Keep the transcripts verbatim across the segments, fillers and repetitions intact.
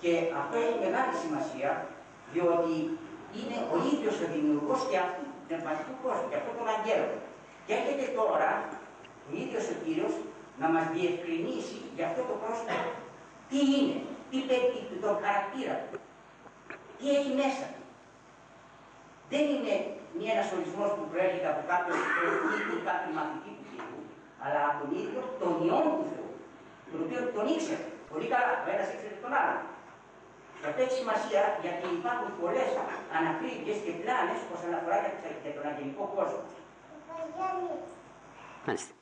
Και αυτό έχει μεγάλη σημασία, διότι είναι ο ίδιος ο δημιουργός και αυτού του πνευματικού κόσμου, και αυτού των αγγέλων. Και έρχεται τώρα ο ίδιος ο Κύριος να μας διευκρινίσει για αυτό το πρόσωπο τι είναι, τι παίρνει τον χαρακτήρα του, τι έχει μέσα του. Δεν είναι μία ένας ορισμός που προέρχεται από κάποιον θεολογή ή κάποιον μαθητή του Θεού, αλλά από τον ίδιο τον Υιόν του Θεού, τον οποίο τον ήξερε πολύ καλά, ο ένας ήξερε τον άλλον. Και αυτό έχει σημασία γιατί υπάρχουν πολλές ανακρίβειες και πλάνες όσον αφορά για τον αγγελικό κόσμο. Μάλιστα.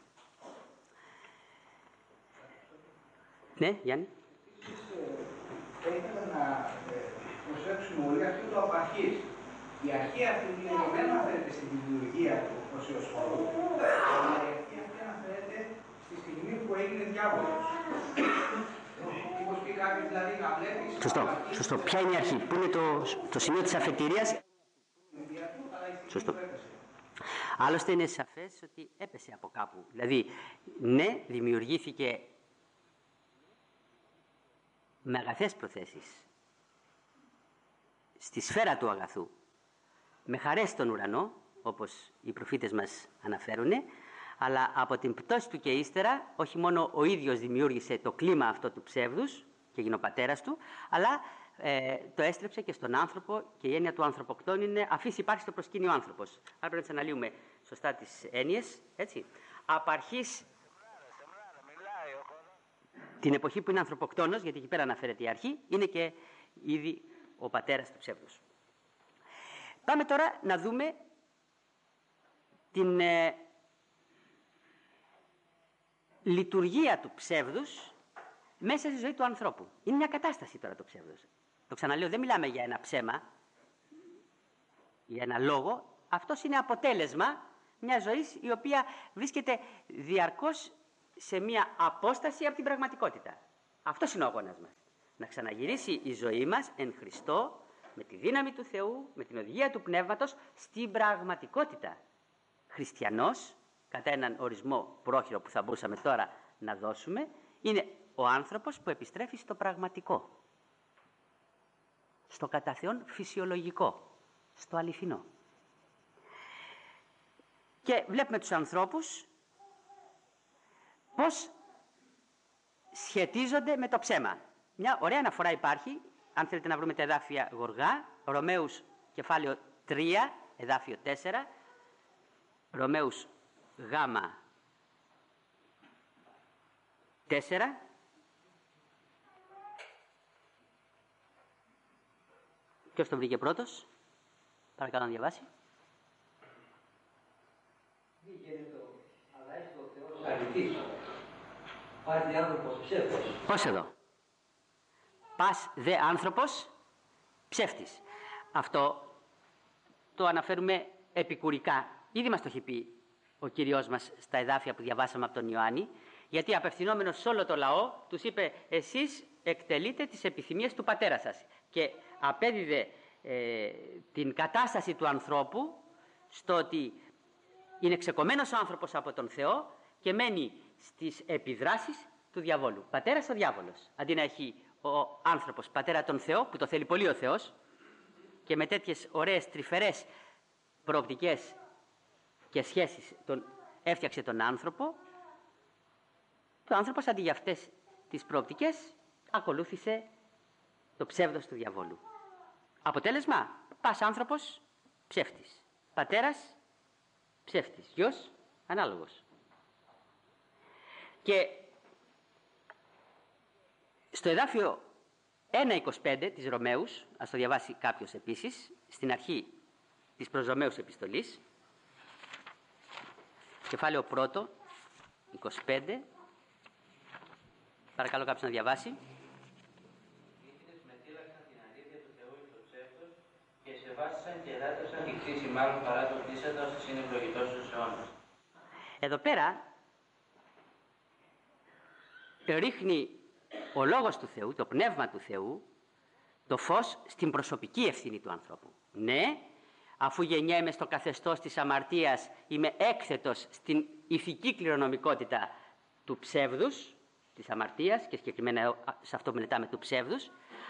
Ναι, Γιάννη. Θα ήθελα να προσέξουμε όλοι αυτό το απαρχής. Η αρχή αυτή δεν αναφέρεται στην δημιουργία του ως έως χώρου, αλλά η αρχή αυτή αναφέρεται στη στιγμή που έγινε διάβολος. Μήπως πει κάποιος δηλαδή να βλέπεις... Σωστό, σωστό. Ποια είναι η αρχή, πού είναι το, το σημείο της αφετηρίας. Σωστό. Άλλωστε είναι σαφές ότι έπεσε από κάπου. Δηλαδή, ναι, δημιουργήθηκε με αγαθές προθέσεις στη σφαίρα του αγαθού, με χαρές στον ουρανό, όπως οι προφήτες μας αναφέρουν, αλλά από την πτώση του και ύστερα, όχι μόνο ο ίδιος δημιούργησε το κλίμα αυτό του ψεύδους και έγινε ο πατέρας του, αλλά ε, το έστρεψε και στον άνθρωπο, και η έννοια του ανθρωποκτόνου είναι αφήσει υπάρχει στο προσκήνιο άνθρωπος. Άρα πρέπει να τις αναλύουμε σωστά τις έννοιες, έτσι. Απ' αρχής, την εποχή που είναι ανθρωποκτόνος, γιατί εκεί πέρα αναφέρεται η αρχή, είναι και ήδη ο πατέρας του ψεύδους. Πάμε τώρα να δούμε την ε, λειτουργία του ψεύδους μέσα στη ζωή του ανθρώπου. Είναι μια κατάσταση τώρα το ψεύδος. Το ξαναλέω, δεν μιλάμε για ένα ψέμα, για ένα λόγο. Αυτός είναι αποτέλεσμα μιας ζωής η οποία βρίσκεται διαρκώς σε μια απόσταση από την πραγματικότητα. Αυτός είναι ο αγώνας μας. Να ξαναγυρίσει η ζωή μας εν Χριστώ, με τη δύναμη του Θεού, με την οδηγία του Πνεύματος, στην πραγματικότητα. Χριστιανός, κατά έναν ορισμό πρόχειρο που θα μπορούσαμε τώρα να δώσουμε, είναι ο άνθρωπος που επιστρέφει στο πραγματικό, στο κατά Θεόν φυσιολογικό, στο αληθινό. Και βλέπουμε τους ανθρώπους πώς σχετίζονται με το ψέμα. Μια ωραία αναφορά υπάρχει, αν θέλετε να βρούμε τα εδάφια γοργά, Ρωμαίους κεφάλαιο τρία, εδάφιο τέσσερα, Ρωμαίους γάμα τέσσερα, ποιος τον βρήκε πρώτος, παρακαλώ να διαβάσει. Πώς εδώ. Πας δε άνθρωπος ψεύτης. Αυτό το αναφέρουμε επικουρικά. Ήδη μας το έχει πει ο Κύριος μας στα εδάφια που διαβάσαμε από τον Ιωάννη, γιατί απευθυνόμενος σε όλο το λαό τους είπε εσείς εκτελείτε τις επιθυμίες του πατέρα σας, και απέδιδε ε, την κατάσταση του ανθρώπου στο ότι είναι ξεκομμένος ο άνθρωπος από τον Θεό και μένει στις επιδράσεις του διαβόλου. Πατέρας ο διάβολος. Αντί να έχει ο άνθρωπος πατέρα τον Θεό, που το θέλει πολύ ο Θεός, και με τέτοιες ωραίες τρυφερές προοπτικές και σχέσεις τον έφτιαξε τον άνθρωπο, ο άνθρωπος αντί για αυτές τις προοπτικές ακολούθησε το ψεύδος του διαβόλου. Αποτέλεσμα, πας άνθρωπος ψεύτης, πατέρας ψεύτης, γιος ανάλογος. Και στο εδάφιο ένα είκοσι πέντε της Ρωμαίους, ας το διαβάσει κάποιος επίσης, στην αρχή της προς Ρωμαίους επιστολής, κεφάλαιο πρώτο, είκοσι πέντε, παρακαλώ κάποιος να διαβάσει. Και σε βάσισαν και δάτωσαν τη κρίση μάλλον παρά το κτίσατο ώστε είναι ευλογητός στους αιώνας. Εδώ πέρα ρίχνει ο Λόγος του Θεού, το Πνεύμα του Θεού, το φως στην προσωπική ευθύνη του ανθρώπου. Ναι, αφού γεννιέμαι στο καθεστώς της αμαρτίας, είμαι έκθετος στην ηθική κληρονομικότητα του ψεύδους, της αμαρτίας, και συγκεκριμένα σε αυτό που μελετάμε του ψεύδους,